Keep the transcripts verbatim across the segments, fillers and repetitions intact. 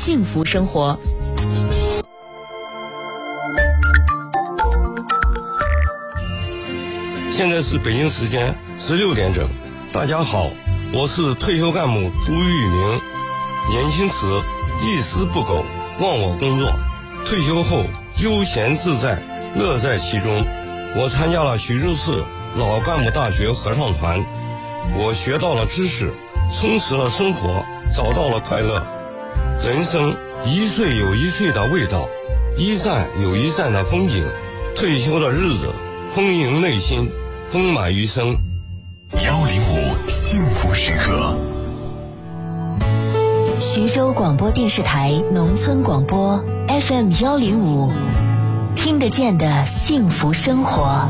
幸福生活。 现在是北京时间十六点整，大家好，我是退休干部朱玉明。年轻时一丝不苟，忘我工作，退休后悠闲自在，乐在其中。我参加了徐州市老干部大学合唱团，我学到了知识，充实了生活，找到了快乐。人生一岁有一岁的味道，一站有一站的风景。退休的日子丰盈内心，丰满余生。 幺零五幸福时刻。 徐州广播电视台农村广播 F M 幺零五，听得见的幸福生活。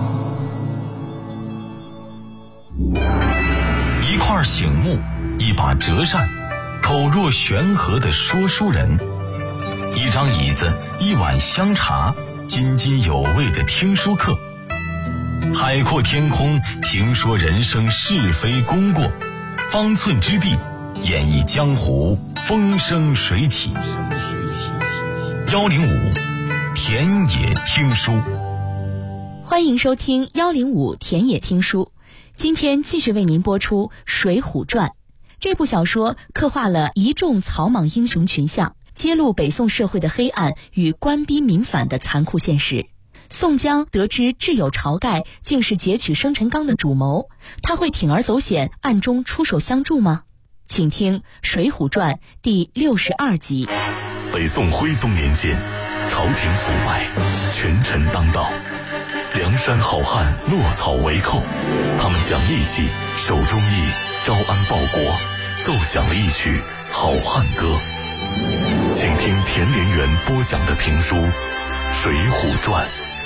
一块醒目，一把折扇，口若悬河的说书人，一张椅子，一碗香茶，津津有味的听书课。海阔天空，评说人生是非功过，方寸之地，演绎江湖风生水起。幺零五田野听书， 欢迎收听幺零五田野听书。今天继续为您播出《水浒传》。这部小说刻画了一众草莽英雄群像，揭露北宋社会的黑暗与官逼民反的残酷现实。宋江得知挚友晁盖竟是劫取生辰纲的主谋，他会铤而走险，暗中出手相助吗？请听《水浒传》第六十二集。 北宋徽宗年间，朝廷腐败，权臣当道，梁山好汉落草为寇，他们讲义气，守忠义，招安报国，奏响了一曲好汉歌。请听田连元播讲的评书《水浒传》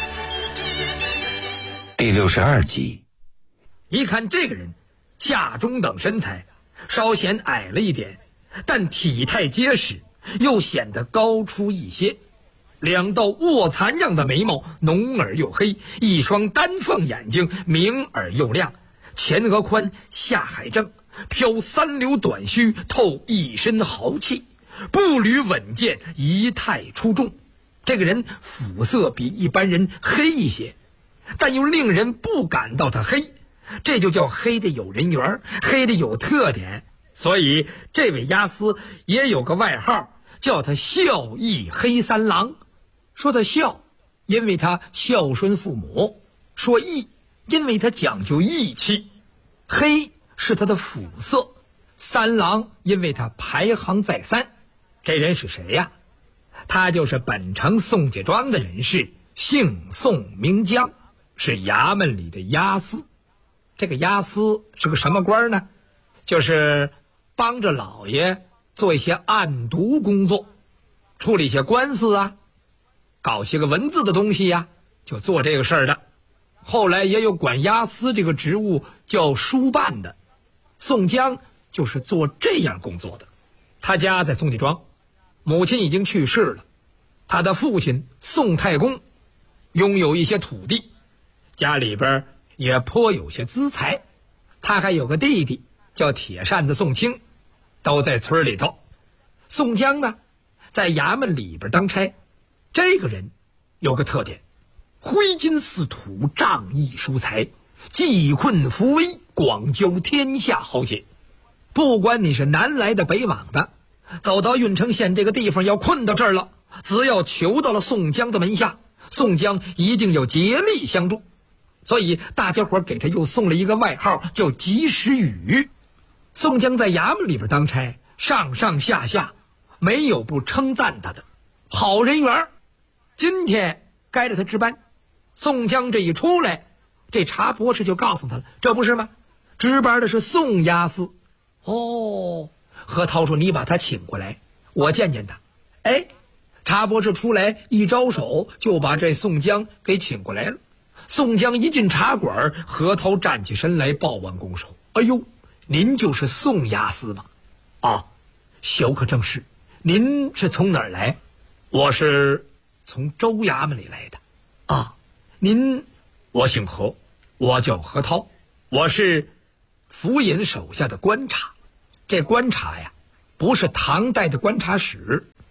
第六十二集。 一看这个人下中等身材，稍显矮了一点，但体态结实，又显得高出一些。两道卧蚕样的眉毛浓而又黑，一双丹凤眼睛明而又亮，前额宽，下颌正，飘三流短须，透一身豪气，步履稳健，仪态出众。这个人肤色比一般人黑一些，但又令人不感到他黑，这就叫黑的有人缘，黑的有特点。所以这位押司也有个外号，叫他孝义黑三郎。说他孝，因为他孝顺父母；说义，因为他讲究义气；黑是他的肤色；三郎，因为他排行在三。这人是谁呀？他就是本城宋家庄的人士，姓宋名江，是衙门里的押司。这个押司是个什么官呢？就是帮着老爷做一些案牍工作，处理一些官司啊，搞些个文字的东西呀、啊，就做这个事儿的。后来也有管押司这个职务叫书办的，宋江就是做这样工作的。他家在宋家庄，母亲已经去世了，他的父亲宋太公拥有一些土地，家里边也颇有些资财。他还有个弟弟叫铁扇子宋清，都在村里头。宋江呢，在衙门里边当差。这个人有个特点，挥金似土，仗义疏财，济困扶危，广交天下豪杰。不管你是南来的北往的，走到郓城县这个地方，要困到这儿了，只要求到了宋江的门下，宋江一定要竭力相助。所以大家伙给他又送了一个外号，叫及时雨。宋江在衙门里边当差，上上下下没有不称赞他的好人缘。今天该着他值班，宋江这一出来，这查博士就告诉他了，这不是吗？值班的是宋押司。哦，何涛说，你把他请过来，我见见他。哎，查博士出来一招手，就把这宋江给请过来了。宋江一进茶馆，何涛站起身来报完拱手，哎呦，您就是宋押司吗？啊，小可正是。您是从哪儿来？我是从州衙门里来的。啊，您，我姓何，我叫何涛，我是府尹手下的观察。这观察呀，不是唐代的观察使，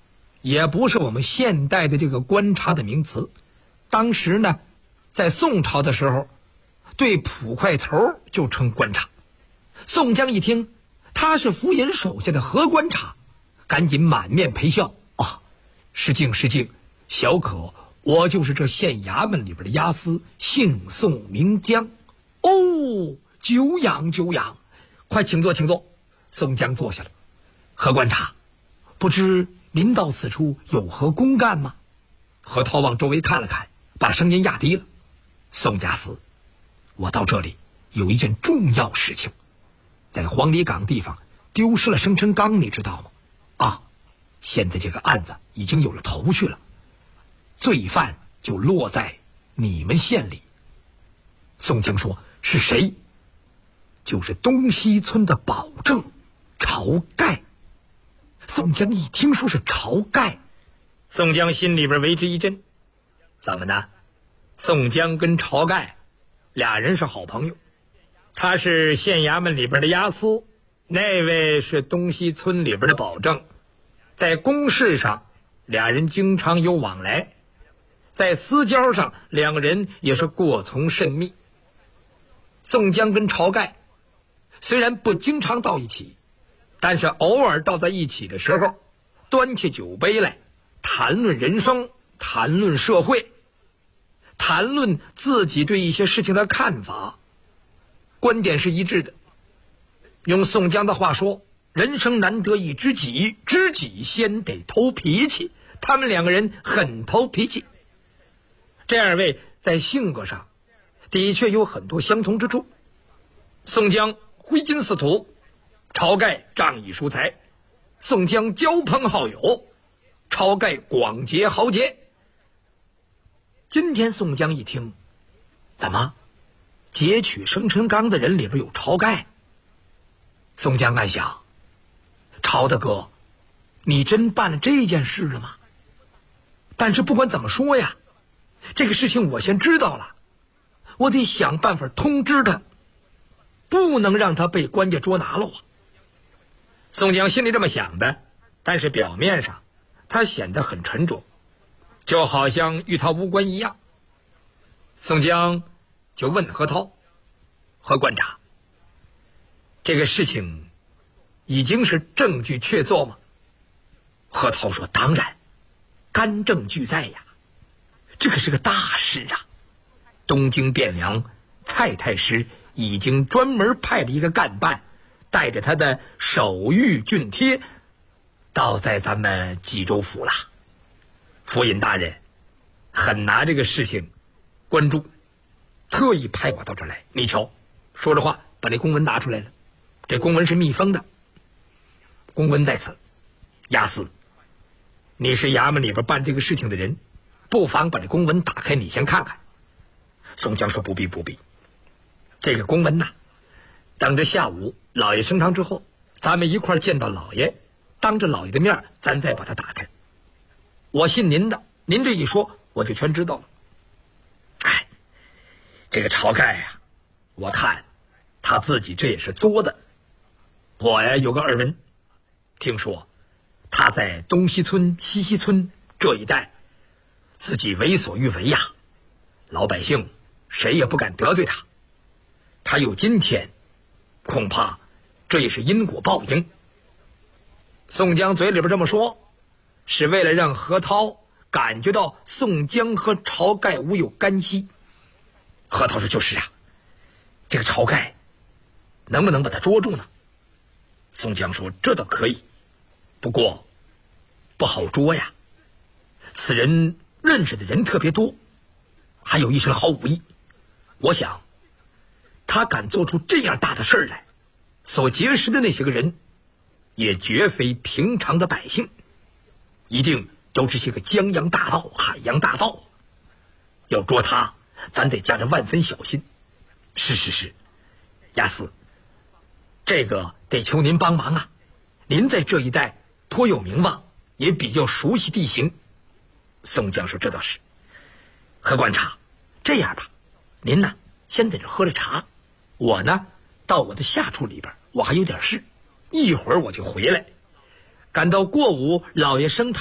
也不是我们现代的这个观察的名词。当时呢，在宋朝的时候，对捕快头就称观察。宋江一听他是府尹手下的何观察，赶紧满面陪笑啊，失敬失敬，小可我就是这县衙门里边的押司，姓宋名江。哦，久仰久仰，快请坐请坐。宋江坐下了。何观察，不知您到此处有何公干吗？何涛往周围看了看，把声音压低了。宋家司，我到这里有一件重要事情，在黄里岗地方丢失了生辰纲，你知道吗？啊，现在这个案子已经有了头绪了，罪犯就落在你们县里。宋江说，是谁？就是东西村的保正晁盖。宋江一听说是晁盖，宋江心里边为之一震。怎么呢？宋江跟晁盖俩人是好朋友，他是县衙门里边的押司，那位是东西村里边的保正，在公事上俩人经常有往来，在私交上两人也是过从甚密。宋江跟晁盖虽然不经常到一起，但是偶尔到在一起的时候，端起酒杯来谈论人生，谈论社会，谈论自己对一些事情的看法，观点是一致的。用宋江的话说，人生难得一知己，知己先得投脾气。他们两个人很投脾气。这二位在性格上的确有很多相同之处。宋江挥金似土，晁盖仗义疏财。宋江交朋好友，晁盖广结豪杰。今天宋江一听，怎么劫取生辰纲的人里边有晁盖？宋江暗想，晁大哥，你真办了这件事了吗？但是不管怎么说呀，这个事情我先知道了，我得想办法通知他，不能让他被官家捉拿了啊。宋江心里这么想的，但是表面上他显得很沉着，就好像与他无关一样。宋江就问何涛，何观察，这个事情已经是证据确凿吗？何涛说，当然，干证俱在呀，这可是个大事啊。东京汴梁蔡太师已经专门派了一个干办，带着他的手谕郡贴到在咱们济州府了。府尹大人很拿这个事情关注，特意派我到这儿来。你瞧，说着话把这公文拿出来了，这公文是密封的。公文在此，押司，你是衙门里边办这个事情的人，不妨把这公文打开，你先看看。宋江说，不必不必，这个公文呐，等着下午老爷升堂之后，咱们一块儿见到老爷，当着老爷的面咱再把它打开。我信您的，您这一说我就全知道了。哎，这个晁盖呀、啊，我看他自己这也是作的。我呀有个耳闻，听说他在东西村、西西村这一带自己为所欲为呀，老百姓谁也不敢得罪他。他有今天，恐怕这也是因果报应。宋江嘴里边这么说，是为了让何涛感觉到宋江和晁盖无有干系。何涛说，就是啊，这个晁盖能不能把他捉住呢？宋江说，这倒可以，不过不好捉呀。此人认识的人特别多，还有一身好武艺。我想他敢做出这样大的事儿来，所结识的那些个人也绝非平常的百姓，一定都是些个江洋大盗、海洋大盗。要捉他，咱得加着万分小心。是是是，押司，这个得求您帮忙啊！您在这一带颇有名望，也比较熟悉地形。宋江说，这倒是。何观察，这样吧，您呢先在这喝了茶，我呢到我的下处里边，我还有点事，一会儿我就回来。赶到过午老爷升堂